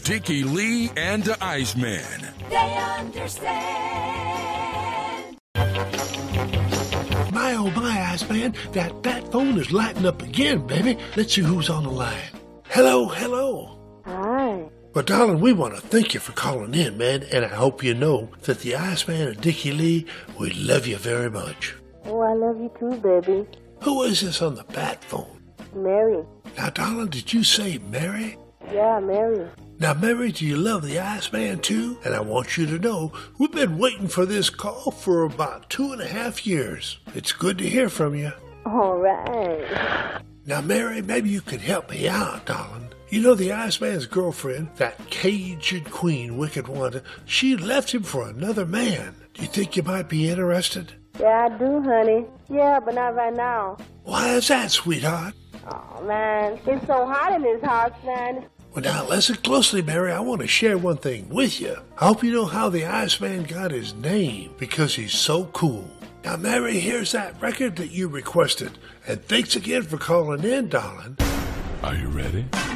Dickie Lee and the Iceman. They understand. My, oh my, Iceman, that phone is lighting up again, baby. Let's see who's on the line. Hello. Hi. Well, darling, we want to thank you for calling in, man, and I hope you know that the Iceman and Dickie Lee, we love you very much. Oh, I love you too, baby. Who is this on the bat phone? Mary. Now, darling, did you say Mary? Yeah, Mary. Now, Mary, do you love the Iceman too? And I want you to know, we've been waiting for this call for about 2.5 years. It's good to hear from you. All right. Now, Mary, maybe you can help me out, darling. You know, the Iceman's girlfriend, that Cajun queen, Wicked Wanda, she left him for another man. Do you think you might be interested? Yeah, I do, honey. Yeah, but not right now. Why is that, sweetheart? Oh, man. It's so hot in this house, man. Well, now, listen closely, Mary. I want to share one thing with you. I hope you know how the Iceman got his name, because he's so cool. Now, Mary, here's that record that you requested. And thanks again for calling in, darling. Are you ready?